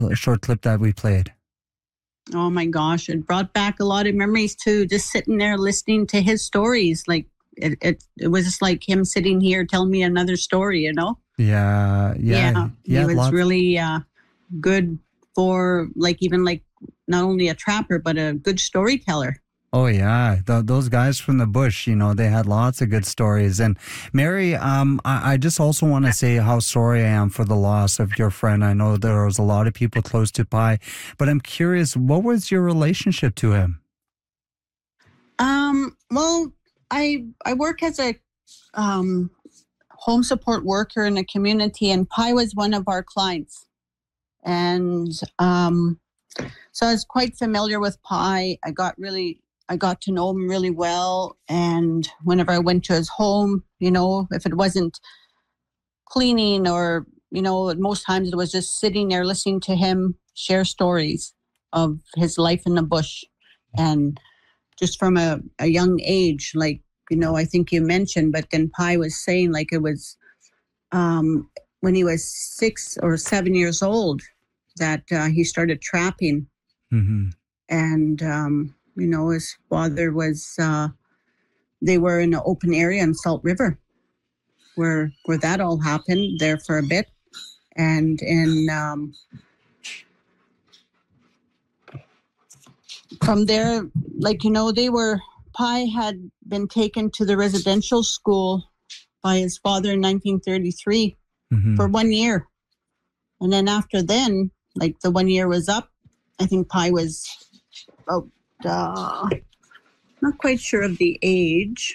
short clip that we played? Oh my gosh, it brought back a lot of memories too. Just sitting there listening to his stories, like it was just like him sitting here telling me another story. Yeah. He was really good for even not only a trapper but a good storyteller. Oh, yeah. Those guys from the bush, they had lots of good stories. And Mary, I just also want to say how sorry I am for the loss of your friend. I know there was a lot of people close to Pi, but I'm curious, what was your relationship to him? Well, I work as a home support worker in a community, and Pi was one of our clients. And so I was quite familiar with Pi. I got to know him really well. And whenever I went to his home, if it wasn't cleaning or, most times it was just sitting there listening to him share stories of his life in the bush. And just from a young age, I think you mentioned, but then Pi was saying it was when he was 6 or 7 years old that he started trapping. Mm-hmm. And, his father was, they were in an open area in Salt River where that all happened there for a bit. And from there, Pi had been taken to the residential school by his father in 1933 for 1 year. And then after then, the 1 year was up, I think Pi was not quite sure of the age.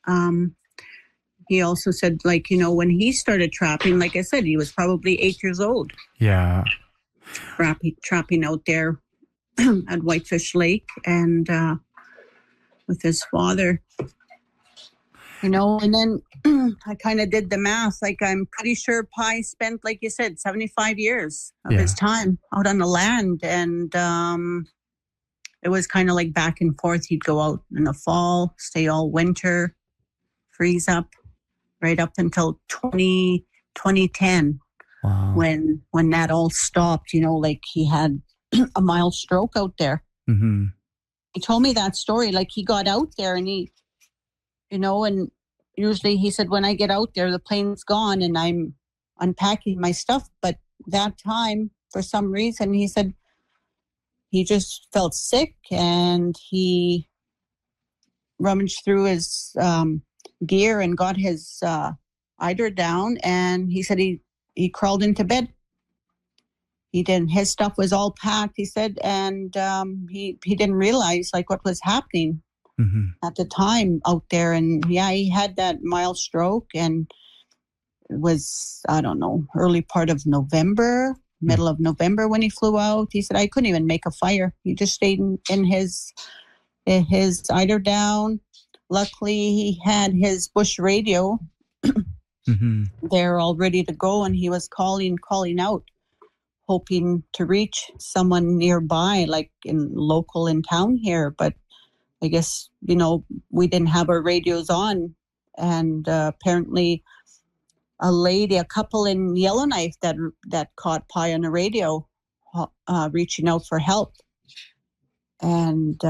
He also said, when he started trapping, like I said, he was probably 8 years old. Yeah. Trapping out there at Whitefish Lake and with his father. And then I kind of did the math. I'm pretty sure Pi spent, like you said, 75 years of his time out on the land. And it was kind of back and forth. He'd go out in the fall, stay all winter, freeze up, right up until 2010. Wow. When that all stopped, he had a mild stroke out there. Mm-hmm. He told me that story. He got out there and he, and usually he said, when I get out there, the plane's gone and I'm unpacking my stuff. But that time, for some reason, he said he just felt sick and he rummaged through his gear and got his eider down. And he said he crawled into bed. He didn't. His stuff was all packed, he said, and he didn't realize what was happening at the time out there. And he had that mild stroke, and it was, I don't know, early part of November, middle of November when he flew out. He said I couldn't even make a fire. He just stayed in his eider down. Luckily, he had his bush radio there all ready to go, and he was calling out, hoping to reach someone nearby, local in town here. But I guess, we didn't have our radios on. And apparently a couple in Yellowknife that caught Pi on the radio, reaching out for help. And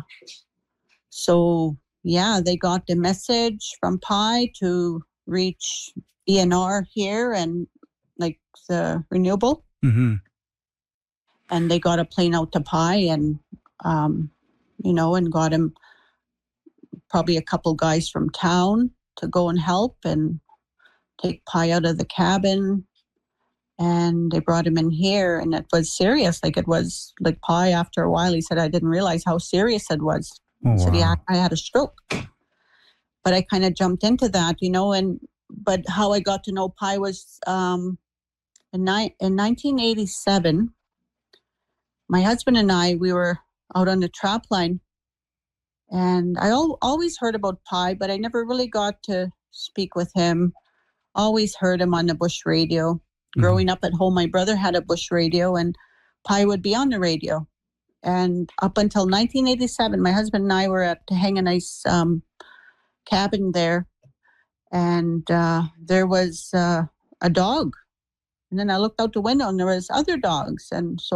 so, they got the message from Pi to reach ENR here and the renewable. Mm-hmm. And they got a plane out to Pi and, and got him probably a couple guys from town to go and help and take Pi out of the cabin. And they brought him in here, and it was serious. It was Pi, after a while, he said, I didn't realize how serious it was. Oh, wow. He said, I had a stroke. But I kind of jumped into that, but how I got to know Pi was in 1987, my husband and I, we were out on the trap line, and I always heard about Pi, but I never really got to speak with him. Always heard him on the bush radio. Growing up at home, my brother had a bush radio, and Pi would be on the radio. And up until 1987, my husband and I were at Hang a Nice cabin there, and there was a dog And then I looked out the window and there was other dogs. And so